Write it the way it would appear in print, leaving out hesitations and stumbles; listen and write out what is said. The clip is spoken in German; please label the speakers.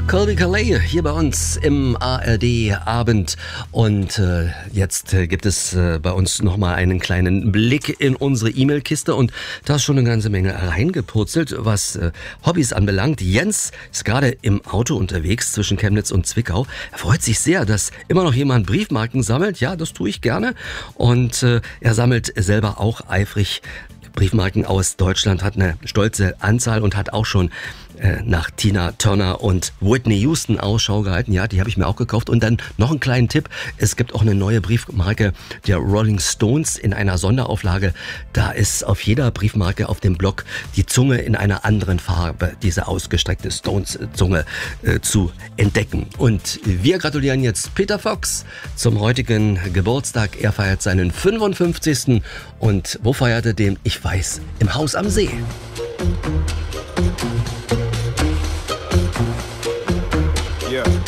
Speaker 1: Colby Calais hier bei uns im ARD-Abend und jetzt gibt es bei uns nochmal einen kleinen Blick in unsere E-Mail-Kiste und da ist schon eine ganze Menge reingepurzelt, was Hobbys anbelangt. Jens ist gerade im Auto unterwegs zwischen Chemnitz und Zwickau. Er freut sich sehr, dass immer noch jemand Briefmarken sammelt. Ja, das tue ich gerne und er sammelt selber auch eifrig Briefmarken aus Deutschland, hat eine stolze Anzahl und hat auch schon nach Tina Turner und Whitney Houston Ausschau gehalten. Ja, die habe ich mir auch gekauft. Und dann noch einen kleinen Tipp. Es gibt auch eine neue Briefmarke der Rolling Stones in einer Sonderauflage. Da ist auf jeder Briefmarke auf dem Block die Zunge in einer anderen Farbe, diese ausgestreckte Stones-Zunge zu entdecken. Und wir gratulieren jetzt Peter Fox zum heutigen Geburtstag. Er feiert seinen 55. Und wo feiert er den? Ich weiß, im Haus am See.
Speaker 2: Yeah.